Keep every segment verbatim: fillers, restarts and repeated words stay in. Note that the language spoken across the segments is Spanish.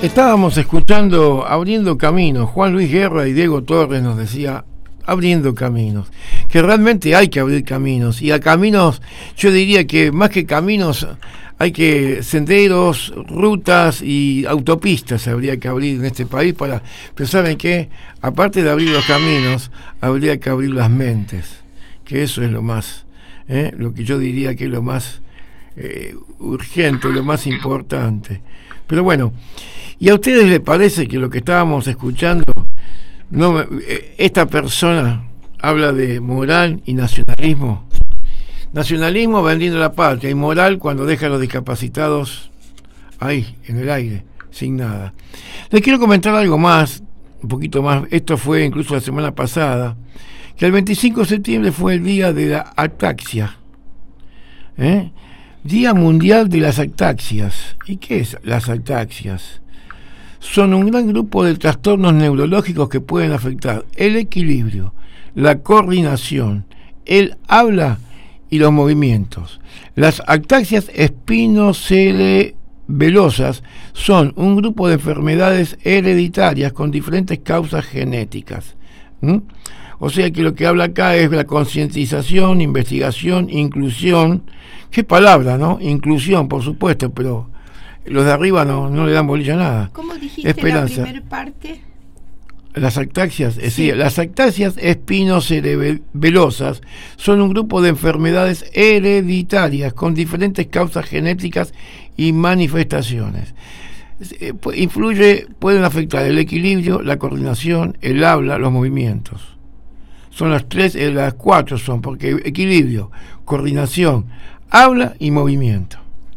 Estábamos escuchando Abriendo Caminos. Juan Luis Guerra y Diego Torres nos decía abriendo caminos, que realmente hay que abrir caminos, y a caminos, yo diría que más que caminos hay que senderos, rutas y autopistas habría que abrir en este país para, pero ¿saben qué? Aparte de abrir los caminos, habría que abrir las mentes, que eso es lo más, ¿eh? lo que yo diría que es lo más eh, urgente, lo más importante. Pero bueno, ¿y a ustedes les parece que lo que estábamos escuchando, no, esta persona habla de moral y nacionalismo? Nacionalismo vendiendo la patria, y moral cuando deja a los discapacitados ahí, en el aire, sin nada. Les quiero comentar algo más, un poquito más. Esto fue incluso la semana pasada, que el veinticinco de septiembre fue el día de la ataxia, ¿eh? Día Mundial de las Ataxias. ¿Y qué es las ataxias? Son un gran grupo de trastornos neurológicos que pueden afectar el equilibrio, la coordinación, el habla y los movimientos. Las ataxias espinocerebelosas son un grupo de enfermedades hereditarias con diferentes causas genéticas. ¿Mm? O sea que lo que habla acá es la concientización, investigación, inclusión. ¿Qué palabra, no? Inclusión, por supuesto, pero los de arriba no, no le dan bolilla a nada. ¿Cómo dijiste Esperanza. La primera parte? Las ataxias, es Sí. decir, las ataxias espinocerebelosas son un grupo de enfermedades hereditarias con diferentes causas genéticas y manifestaciones. Eh, influye, pueden afectar el equilibrio, la coordinación, el habla, los movimientos. Son las tres, eh, las cuatro son, porque equilibrio, coordinación, habla y movimiento.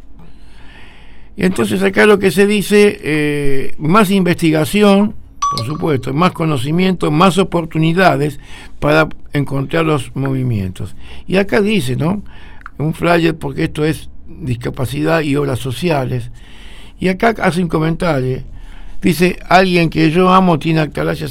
Y entonces acá lo que se dice, eh, más investigación, por supuesto, más conocimiento, más oportunidades para encontrar los movimientos. Y acá dice, ¿no? Un flyer, porque esto es discapacidad y obras sociales. Y acá hace un comentario. Dice, alguien que yo amo tiene atalasia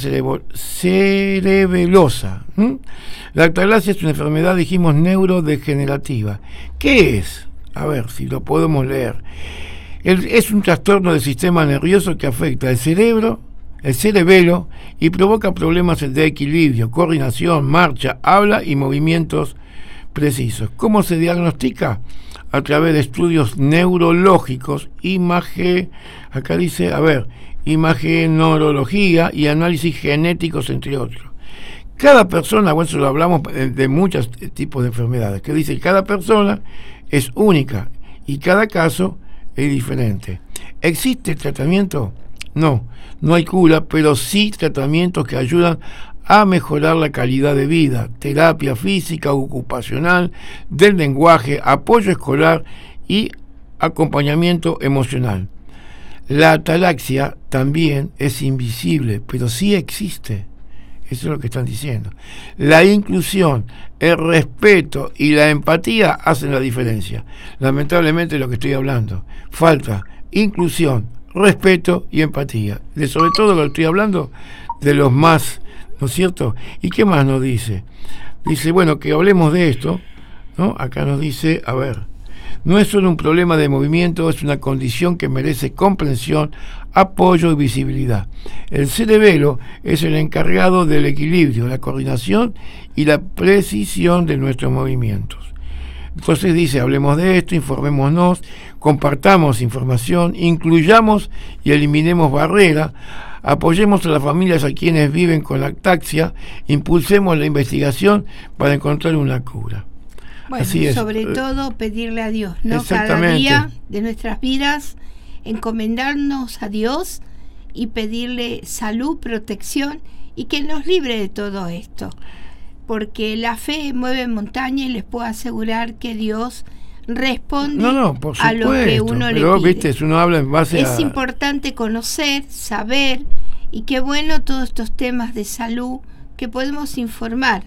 cerebelosa. ¿Mm? La atalasia es una enfermedad, dijimos, neurodegenerativa. ¿Qué es? A ver si lo podemos leer. El, es un trastorno del sistema nervioso que afecta el cerebro, el cerebelo, y provoca problemas de equilibrio, coordinación, marcha, habla y movimientos precisos. ¿Cómo se diagnostica? A través de estudios neurológicos, imagen, acá dice, a ver, imagenología y análisis genéticos, entre otros. Cada persona, bueno, eso lo hablamos de, de muchos tipos de enfermedades, que dice que cada persona es única y cada caso es diferente. ¿Existe tratamiento? No, no hay cura, pero sí tratamientos que ayudan a mejorar la calidad de vida, terapia física, ocupacional, del lenguaje, apoyo escolar y acompañamiento emocional. La atalaxia también es invisible, pero sí existe. Eso es lo que están diciendo. La inclusión, el respeto y la empatía hacen la diferencia. Lamentablemente lo que estoy hablando, falta inclusión, respeto y empatía. De sobre todo lo que estoy hablando de los más, ¿no es cierto? ¿Y qué más nos dice? Dice, bueno, que hablemos de esto, ¿no? Acá nos dice, a ver, no es solo un problema de movimiento, es una condición que merece comprensión, apoyo y visibilidad. El cerebelo es el encargado del equilibrio, la coordinación y la precisión de nuestros movimientos. Entonces dice, hablemos de esto, informémonos, compartamos información, incluyamos y eliminemos barreras, apoyemos a las familias a quienes viven con la ataxia, impulsemos la investigación para encontrar una cura. Bueno, Así es. Sobre todo pedirle a Dios, ¿no? Cada Exactamente. día de nuestras vidas, encomendarnos a Dios y pedirle salud, protección y que nos libre de todo esto. Porque la fe mueve montañas y les puedo asegurar que Dios responde no, no, por a lo que uno pero, le pide. Viste, uno habla en base es a... importante conocer, saber, y qué bueno todos estos temas de salud que podemos informar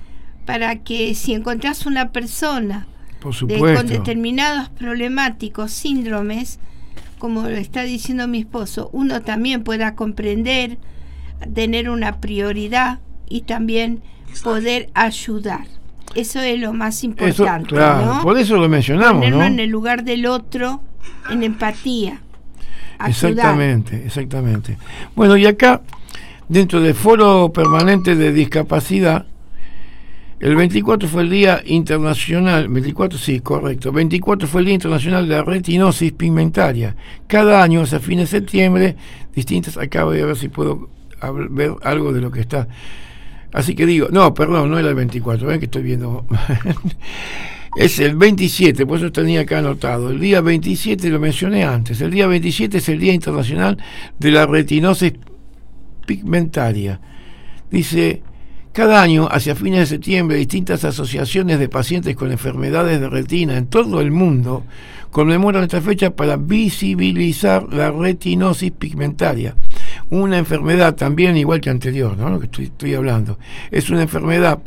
para que si encontrás una persona Por de, supuesto. con determinados problemáticos, síndromes, como lo está diciendo mi esposo, uno también pueda comprender, tener una prioridad y también poder ayudar. Eso es lo más importante, eso, claro, ¿no? Por eso lo mencionamos, Ponernos ¿no? en el lugar del otro, en empatía. Exactamente, exactamente. Bueno, y acá, dentro del Foro Permanente de Discapacidad, el veinticuatro fue el Día Internacional, veinticuatro, sí, correcto, veinticuatro fue el Día Internacional de la Retinosis Pigmentaria. Cada año, hacia fines de septiembre, distintas, acá voy a ver si puedo ver algo de lo que está. Así que digo, no, perdón, no era el veinticuatro, ven que estoy viendo... Es el veintisiete, por eso tenía acá anotado. El día veintisiete lo mencioné antes. El día veintisiete es el Día Internacional de la Retinosis Pigmentaria. Dice, cada año, hacia fines de septiembre, distintas asociaciones de pacientes con enfermedades de retina en todo el mundo conmemoran esta fecha para visibilizar la retinosis pigmentaria. Una enfermedad también igual que anterior, ¿no? Lo que estoy, estoy hablando. Es una enfermedad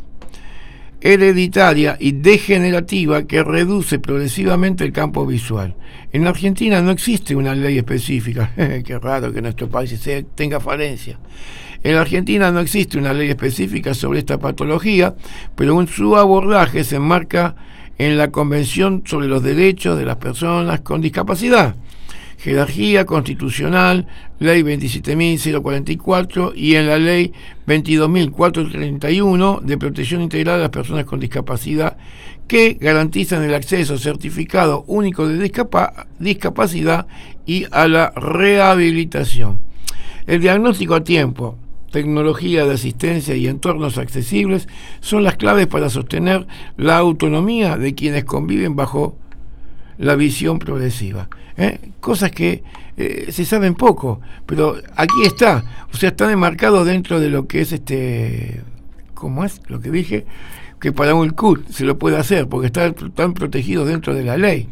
hereditaria y degenerativa que reduce progresivamente el campo visual. En Argentina no existe una ley específica. Qué raro que nuestro país tenga falencia. En Argentina no existe una ley específica sobre esta patología, pero en su abordaje se enmarca en la Convención sobre los Derechos de las Personas con Discapacidad, Jerarquía Constitucional, Ley veintisiete mil cuarenta y cuatro y en la Ley veintidós mil cuatrocientos treinta y uno de Protección Integral de las Personas con Discapacidad, que garantizan el acceso certificado único de discapa- discapacidad y a la rehabilitación. El diagnóstico a tiempo, tecnología de asistencia y entornos accesibles son las claves para sostener la autonomía de quienes conviven bajo la visión progresiva. ¿Eh? Cosas que eh, se saben poco, pero aquí está, o sea, están enmarcados dentro de lo que es este, ¿cómo es? Lo que dije, que para un C U T se lo puede hacer, porque están, están protegidos dentro de la ley,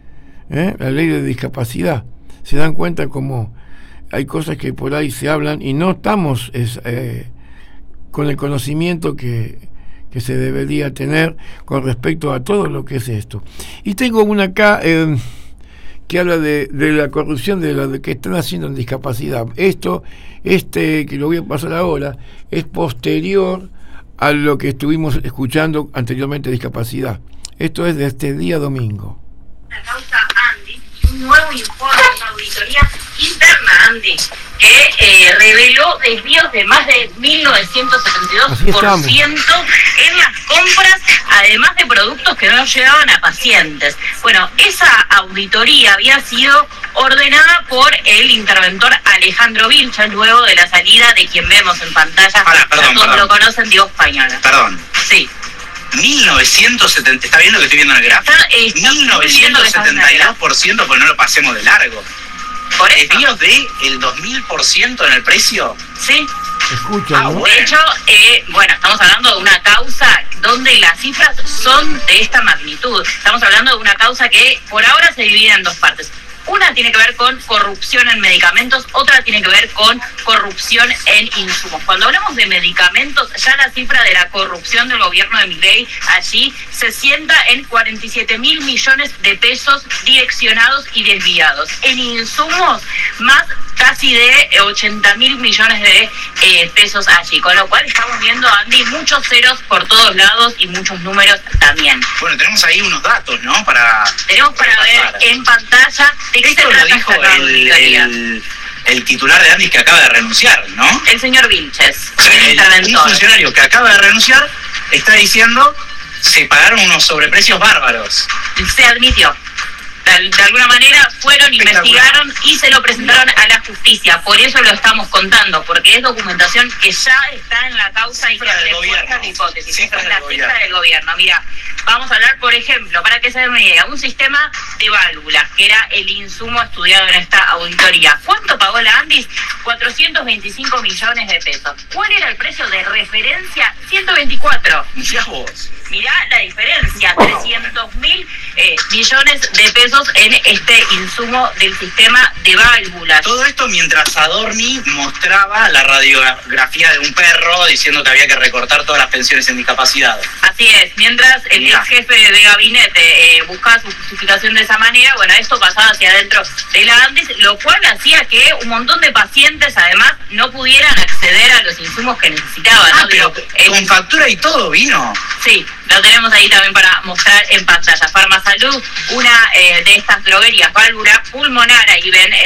¿eh? La ley de discapacidad. Se dan cuenta como hay cosas que por ahí se hablan y no estamos es, eh, con el conocimiento que que se debería tener con respecto a todo lo que es esto. Y tengo una acá eh, que habla de, de la corrupción de lo de que están haciendo en discapacidad. Esto, este que lo voy a pasar ahora, es posterior a lo que estuvimos escuchando anteriormente de discapacidad. Esto es de este día domingo. La causa Andy, un nuevo informe de una auditoría interna Andy, que eh, reveló desvíos de más de mil novecientos setenta y dos por ciento en las compras, además de productos que no llegaban a pacientes. Bueno, esa auditoría había sido ordenada por el interventor Alejandro Vilches, luego de la salida de quien vemos en pantalla, Ahora, perdón, todos perdón. lo conocen, Diego Española. Perdón. Sí. mil novecientos setenta, ¿está viendo que estoy viendo en el gráfico? Está, eh, está mil novecientos setenta y dos por ciento, pues no lo pasemos de largo. Por eso. ¿Desvíos de el dos mil por ciento en el precio? Sí. Escucha, Ah, ¿no? bueno. De hecho, eh, bueno, estamos hablando de una causa donde las cifras son de esta magnitud. Estamos hablando de una causa que por ahora se divide en dos partes. Una tiene que ver con corrupción en medicamentos, otra tiene que ver con corrupción en insumos. Cuando hablamos de medicamentos, ya la cifra de la corrupción del gobierno de Milei allí se sienta en cuarenta y siete mil millones de pesos direccionados y desviados. En insumos, más casi de ochenta mil millones de eh, pesos allí. Con lo cual estamos viendo, Andy, muchos ceros por todos lados y muchos números también. Bueno, tenemos ahí unos datos, ¿no? Para Tenemos para repasar. ver en pantalla de qué se Esto lo trata dijo esta el, auditoría. el, el titular de Andy que acaba de renunciar, ¿no? El señor Vilches, O sea, el el- un interventor. funcionario que acaba de renunciar está diciendo se pagaron unos sobreprecios bárbaros. Se admitió. De, de alguna manera fueron, investigaron y se lo presentaron a la justicia. Por eso lo estamos contando, porque es documentación que ya está en la causa y que Cifra del refuerza gobierno. la hipótesis. Cifra Esa es del la gobierno. cifra del gobierno. Mira, vamos a hablar, por ejemplo, para que se den una idea, un sistema de válvulas, que era el insumo estudiado en esta auditoría. ¿Cuánto pagó la Andis? cuatrocientos veinticinco millones de pesos. ¿Cuál era el precio de referencia? ciento veinticuatro. Mirá vos. Mirá la diferencia, trescientos mil eh, millones de pesos en este insumo del sistema de válvulas. Todo esto mientras Adorni mostraba la radiografía de un perro diciendo que había que recortar todas las pensiones en discapacidad. Así es, mientras el Mirá. ex jefe de gabinete eh, buscaba su justificación de esa manera, bueno, esto pasaba hacia adentro de la Andis, lo cual hacía que un montón de pacientes además no pudieran acceder a los insumos que necesitaban, Ah, ¿no? pero Digo, eh, con factura y todo vino. Sí, lo tenemos ahí también para mostrar en pantalla. Farmasalud, una eh, de estas droguerías, válvula pulmonar, ahí ven en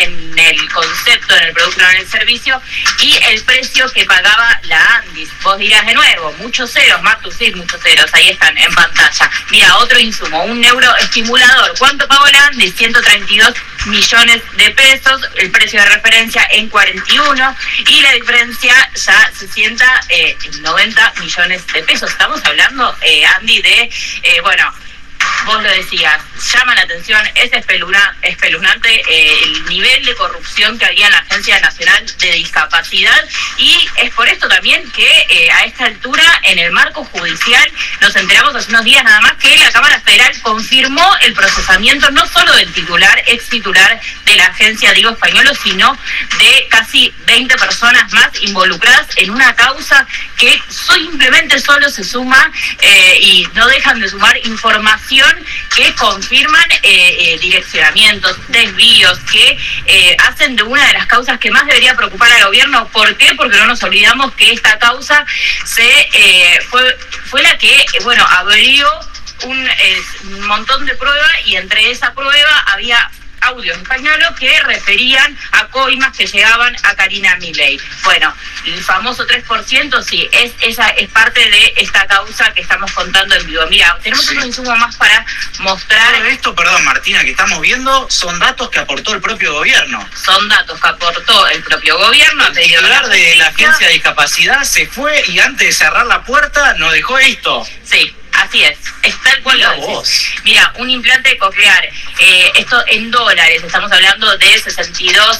el concepto, en el producto, en el servicio, y el precio que pagaba la Andis. Vos dirás de nuevo, muchos ceros, Martu, sí, muchos ceros, ahí están en pantalla. Mira, otro insumo, un neuroestimulador. ¿Cuánto pagó la Andis? ciento treinta y dos millones de pesos, el precio de referencia en cuarenta y uno, y la diferencia ya se sienta eh, en noventa millones de pesos. Estamos hablando, eh, Andy, de, eh, bueno, vos lo decías, llama la atención, es espeluna, espeluznante eh, el nivel de corrupción que había en la Agencia Nacional de Discapacidad, y es por esto también que eh, a esta altura, en el marco judicial, nos enteramos hace unos días nada más que la Cámara Federal confirmó el procesamiento no solo del titular, ex titular de la agencia Diego Españolo, sino de casi veinte personas más involucradas en una causa que simplemente solo se suma eh, y no dejan de sumar información que confirman eh, eh, direccionamientos, desvíos, que eh, hacen de una de las causas que más debería preocupar al gobierno. ¿Por qué? Porque no nos olvidamos que esta causa se eh, fue, fue la que, bueno, abrió un, eh, un montón de pruebas, y entre esa prueba había audios españolos que referían a coimas que llegaban a Karina Milei. Bueno, el famoso tres por ciento, sí, es esa es parte de esta causa que estamos contando en vivo. Mira, tenemos sí. un insumo más para mostrar. Todo esto, perdón, Martina, que estamos viendo, son datos que aportó el propio gobierno. Son datos que aportó el propio gobierno. El titular de la Agencia de Discapacidad se fue y antes de cerrar la puerta nos dejó esto. Sí. Así es, es tal cual lo decís. Mira, un implante coclear, eh, esto en dólares, estamos hablando de sesenta y dos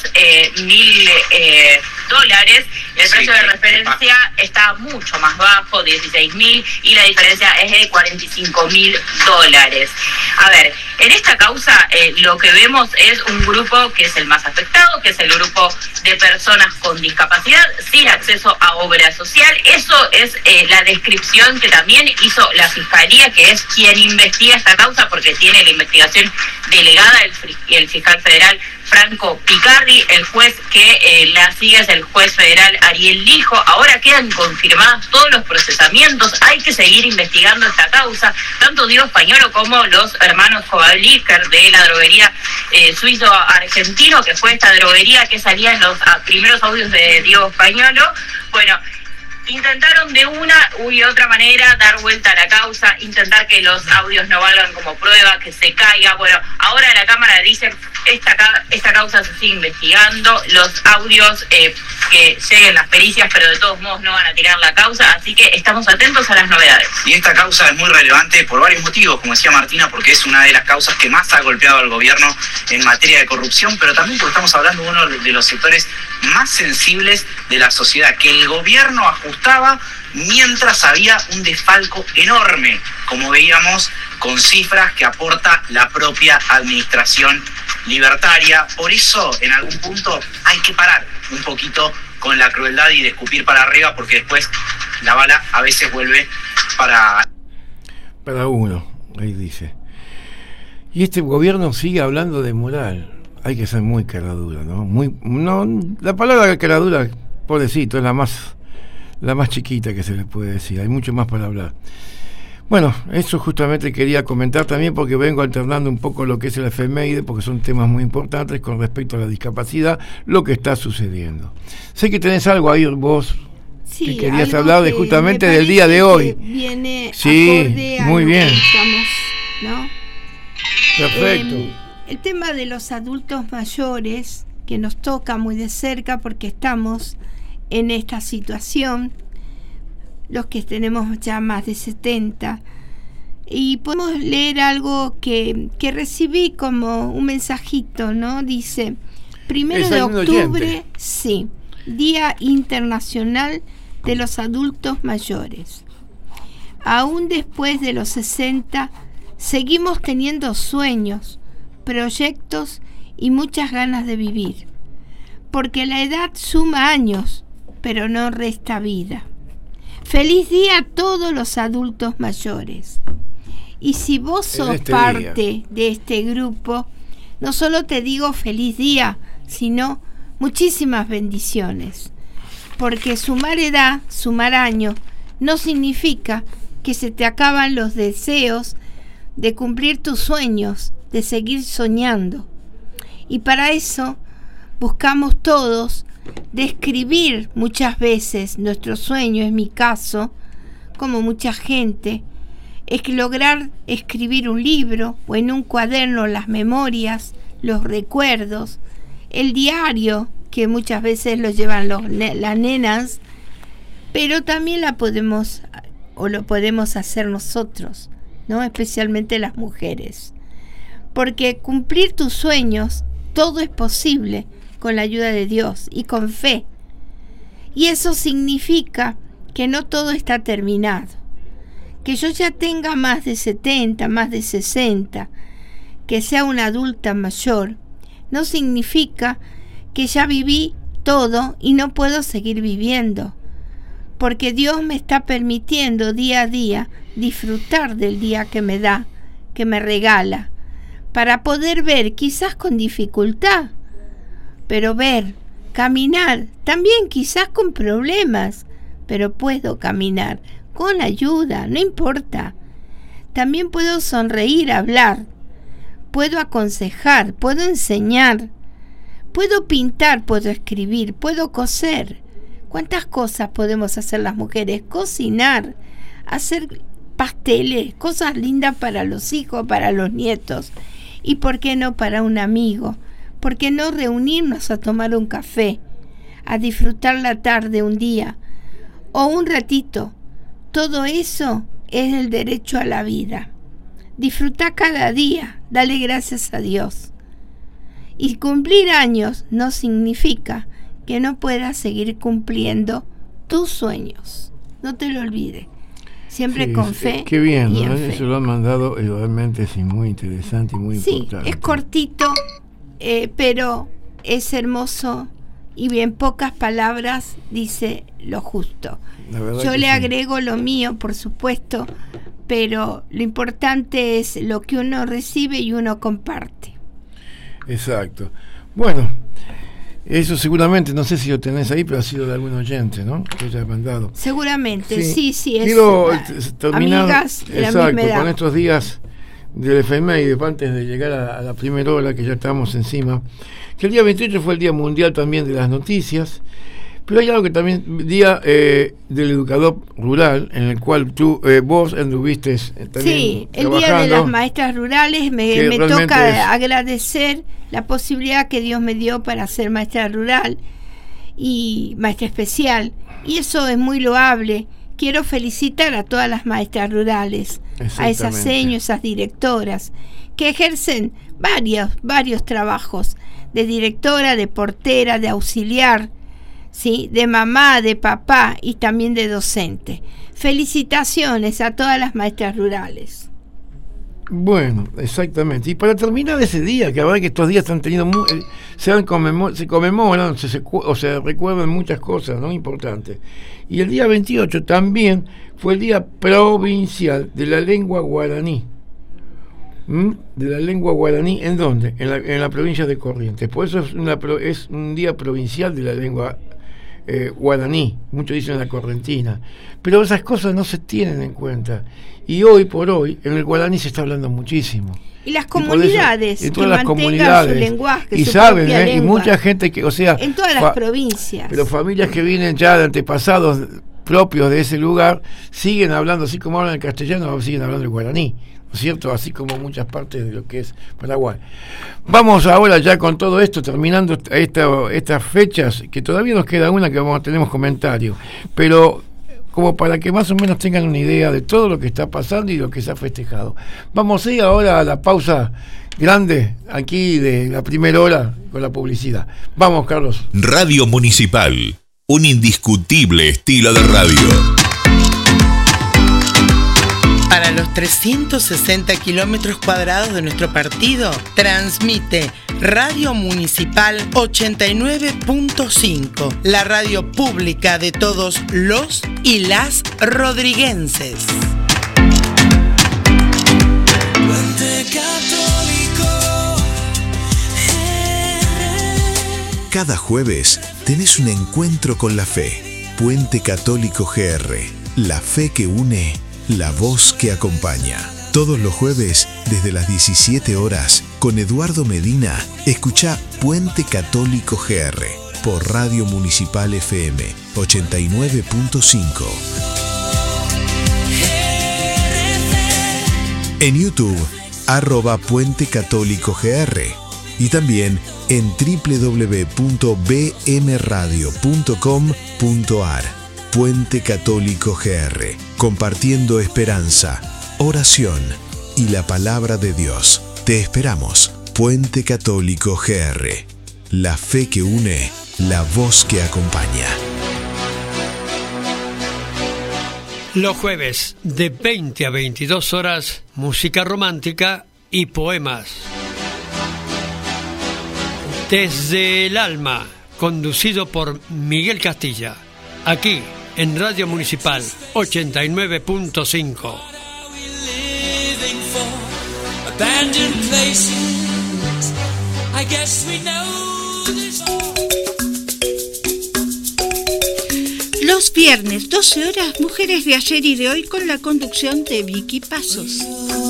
mil eh, dólares, el sí, precio de referencia está mucho más bajo, dieciséis mil, y la diferencia es de cuarenta y cinco mil dólares. A ver, en esta causa eh, lo que vemos es un grupo que es el más afectado, que es el grupo de personas con discapacidad, sin acceso a obra social. Eso es eh, la descripción que también hizo la Fiscalía, que es quien investiga esta causa, porque tiene la investigación delegada el, el fiscal federal Franco Picardi. El juez que eh, la sigue es el juez federal Ariel Lijo. Ahora quedan confirmados todos los procesamientos, hay que seguir investigando esta causa, tanto Diego Españolo como los hermanos Kovalíker de la droguería eh, suizo-argentino, que fue esta droguería que salía en los a, primeros audios de Diego Españolo. Bueno, intentaron de una y otra manera dar vuelta a la causa, intentar que los audios no valgan como prueba, que se caiga. Bueno, ahora la Cámara dice esta esta causa se sigue investigando, los audios eh, que lleguen las pericias, pero de todos modos no van a tirar la causa, así que estamos atentos a las novedades. Y esta causa es muy relevante por varios motivos, como decía Martina, porque es una de las causas que más ha golpeado al gobierno en materia de corrupción, pero también porque estamos hablando de uno de los sectores más sensibles de la sociedad, que el gobierno ajustaba mientras había un desfalco enorme, como veíamos con cifras que aporta la propia administración libertaria. Por eso, en algún punto, hay que parar un poquito con la crueldad y de escupir para arriba, porque después la bala a veces vuelve para... Para uno, ahí dice. Y este gobierno sigue hablando de moral. Hay que ser muy caradura, ¿no? Muy, no, la palabra caradura, pobrecito, es la más, la más chiquita que se le puede decir. Hay mucho más para hablar. Bueno, eso justamente quería comentar también, porque vengo alternando un poco lo que es el efeméride, porque son temas muy importantes con respecto a la discapacidad, lo que está sucediendo. Sé que tenés algo ahí vos, sí, que querías hablar de justamente del día de hoy. Viene sí, muy bien. Estamos, ¿no? Perfecto. Eh, el tema de los adultos mayores, que nos toca muy de cerca porque estamos en esta situación, los que tenemos ya más de setenta, y podemos leer algo que, que recibí como un mensajito, ¿no? Dice, primero de octubre, sí, Día Internacional de los Adultos Mayores. Aún después de los sesenta, seguimos teniendo sueños, proyectos y muchas ganas de vivir, porque la edad suma años, pero no resta vida. Feliz día a todos los adultos mayores. Y si vos sos este parte día. de este grupo, no solo te digo feliz día, sino muchísimas bendiciones. Porque sumar edad, sumar años, no significa que se te acaban los deseos de cumplir tus sueños, de seguir soñando. Y para eso buscamos todos describir muchas veces nuestro sueño, es mi caso, como mucha gente, es lograr escribir un libro o en un cuaderno las memorias, los recuerdos, el diario, que muchas veces lo llevan los, las nenas, pero también la podemos o lo podemos hacer nosotros, ¿no? Especialmente las mujeres. Porque cumplir tus sueños, todo es posible con la ayuda de Dios y con fe. Y eso significa que no todo está terminado. Que yo ya tenga más de setenta, más de sesenta, que sea una adulta mayor, no significa que ya viví todo y no puedo seguir viviendo. Porque Dios me está permitiendo día a día disfrutar del día que me da, que me regala, para poder ver, quizás con dificultad, pero ver, caminar, también quizás con problemas, pero puedo caminar, con ayuda, no importa. También puedo sonreír, hablar, puedo aconsejar, puedo enseñar, puedo pintar, puedo escribir, puedo coser. ¿Cuántas cosas podemos hacer las mujeres? Cocinar, hacer pasteles, cosas lindas para los hijos, para los nietos. ¿Y por qué no para un amigo? ¿Por qué no reunirnos a tomar un café, a disfrutar la tarde un día o un ratito? Todo eso es el derecho a la vida. Disfruta cada día, dale gracias a Dios. Y cumplir años no significa que no puedas seguir cumpliendo tus sueños. No te lo olvides. Siempre sí, con fe. Qué bien, y ¿no? en fe. Eso lo han mandado y realmente es muy interesante y muy sí, importante. Es cortito, eh, pero es hermoso y en pocas palabras dice lo justo. Yo le sí. agrego lo mío, por supuesto, pero lo importante es lo que uno recibe y uno comparte. Exacto. Bueno, eso seguramente, no sé si lo tenés ahí, pero ha sido de algún oyente, ¿no? Que haya mandado. Seguramente, sí, sí, sí es. Quiero uh, terminar amigas de la exacto, misma edad. Con estos días del efeméride, antes de llegar a, a la primera hora, que ya estamos encima, que el día veintiocho fue el Día Mundial también de las Noticias, pero hay algo que también, Día eh, del Educador Rural, en el cual tú, eh, vos anduviste eh, también sí, el Día de las Maestras Rurales, me, me toca es... agradecer la posibilidad que Dios me dio para ser maestra rural y maestra especial, y eso es muy loable. Quiero felicitar a todas las maestras rurales, a esas seños, esas directoras, que ejercen varios, varios trabajos, de directora, de portera, de auxiliar, ¿sí? De mamá, de papá y también de docente. Felicitaciones a todas las maestras rurales. Bueno, exactamente. Y para terminar ese día, que la verdad que estos días están teniendo muy, eh, se, han conmemor, se conmemoran, se, se, o se recuerdan muchas cosas, ¿no? Importantes. Y el día veintiocho también fue el día provincial de la lengua guaraní. ¿Mm? De la lengua guaraní, ¿en dónde? En la, en la provincia de Corrientes. Por eso es, una, es un día provincial de la lengua eh, guaraní. Muchos dicen la correntina. Pero esas cosas no se tienen en cuenta. Y hoy por hoy, en el guaraní se está hablando muchísimo. Y las comunidades, y, eso, y todas que las comunidades, su lenguaje, y su saben, ¿eh? lengua. Y mucha gente que, o sea, en todas las provincias. Pero familias que vienen ya de antepasados propios de ese lugar, siguen hablando, así como hablan el castellano, siguen hablando el guaraní, ¿no es cierto? Así como muchas partes de lo que es Paraguay. Vamos ahora ya con todo esto, terminando esta, estas fechas, que todavía nos queda una que vamos, tenemos comentarios, pero como para que más o menos tengan una idea de todo lo que está pasando y lo que se ha festejado. Vamos a ir ahora a la pausa grande aquí de la primera hora con la publicidad. Vamos, Carlos. Radio Municipal, un indiscutible estilo de radio. Para los trescientos sesenta kilómetros cuadrados de nuestro partido, transmite Radio Municipal ochenta y nueve punto cinco, la radio pública de todos los y las rodriguenses. Cada jueves tenés un encuentro con la fe. Puente Católico G R, la fe que une, la voz que acompaña. Todos los jueves desde las diecisiete horas con Con Eduardo Medina, escucha Puente Católico G R por Radio Municipal F M ochenta y nueve punto cinco. En YouTube, arroba Puente Católico G R y también en doble u doble u doble u punto b m radio punto com punto a r. Puente Católico G R, compartiendo esperanza, oración y la palabra de Dios. Te esperamos. Puente Católico G R, la fe que une, la voz que acompaña. Los jueves de veinte a veintidós horas, música romántica y poemas. Desde el alma, conducido por Miguel Castilla, aquí en Radio Municipal ochenta y nueve punto cinco. Los viernes, doce horas, Mujeres de Ayer y de Hoy, con la conducción de Vicky Pasos.